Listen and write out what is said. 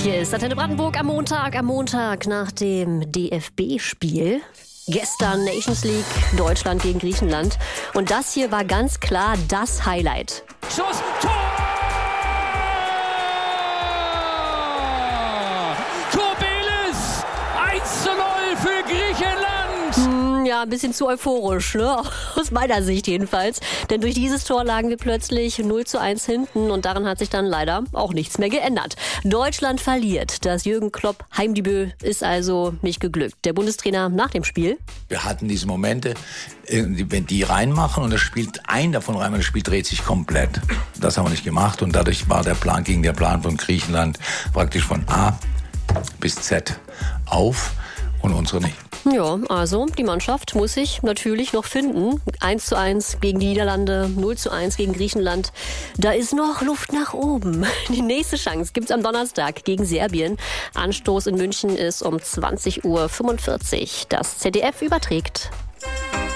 Hier ist Antenne Brandenburg am Montag nach dem DFB-Spiel. Gestern Nations League, Deutschland gegen Griechenland. Und das hier war ganz klar das Highlight. Schuss, Tor! Kobelis, 1:0 für Griechenland! Ja, ein bisschen zu euphorisch, ne? Aus meiner Sicht jedenfalls. Denn durch dieses Tor lagen wir plötzlich 0:1 hinten und daran hat sich dann leider auch nichts mehr geändert. Deutschland verliert. Das Jürgen Klopp Heimdebüt ist also nicht geglückt. Der Bundestrainer nach dem Spiel: Wir hatten diese Momente, wenn die reinmachen und ein davon rein, das Spiel dreht sich komplett. Das haben wir nicht gemacht und dadurch war der Plan von Griechenland praktisch von A bis Z auf und unsere nicht. Ja, also die Mannschaft muss sich natürlich noch finden. 1:1 gegen die Niederlande, 0:1 gegen Griechenland. Da ist noch Luft nach oben. Die nächste Chance gibt's am Donnerstag gegen Serbien. Anstoß in München ist um 20:45 Uhr. Das ZDF überträgt.